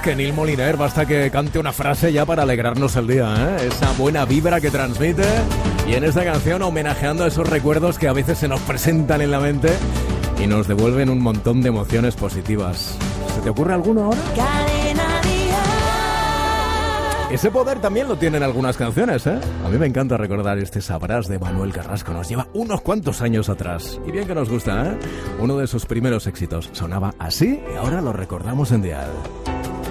que Neil Moliner basta que cante una frase ya para alegrarnos el día, ¿eh? Esa buena vibra que transmite. Y en esta canción homenajeando a esos recuerdos que a veces se nos presentan en la mente y nos devuelven un montón de emociones positivas. ¿Se te ocurre alguno ahora? Ese poder también lo tienen algunas canciones, ¿eh? A mí me encanta recordar este Sabrás de Manuel Carrasco. Nos lleva unos cuantos años atrás. Y bien que nos gusta, ¿eh? Uno de sus primeros éxitos sonaba así y ahora lo recordamos en Dial.